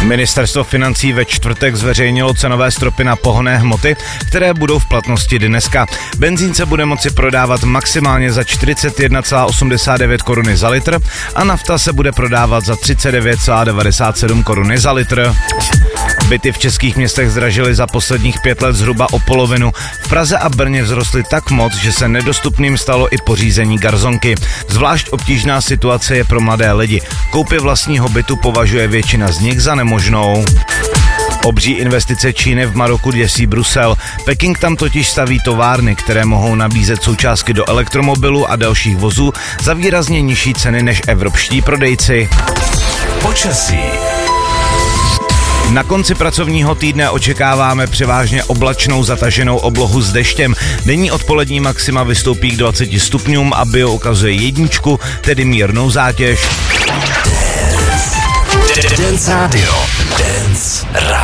Ministerstvo financí ve čtvrtek zveřejnilo cenové stropy na pohonné hmoty, které budou v platnosti dneska. Benzín se bude moci prodávat maximálně za 41,89 koruny za litr a nafta se bude prodávat za 39,97 koruny za litr. Byty v českých městech zdražily za posledních 5 let zhruba o polovinu. V Praze a Brně vzrostly tak moc, že se nedostupným stalo i pořízení garzonky. Zvlášť obtížná situace je pro mladé lidi. Koupi vlastního bytu považuje většina z nich za nemožnou. Obří investice Číny v Maroku děsí Brusel. Peking tam totiž staví továrny, které mohou nabízet součástky do elektromobilů a dalších vozů za výrazně nižší ceny než evropští prodejci. Počasí. Na konci pracovního týdne očekáváme převážně oblačnou zataženou oblohu s deštěm. Denní odpolední maxima vystoupí k 20 stupňům a bio ukazuje 1, tedy mírnou zátěž. Dance Radio. Dance Radio.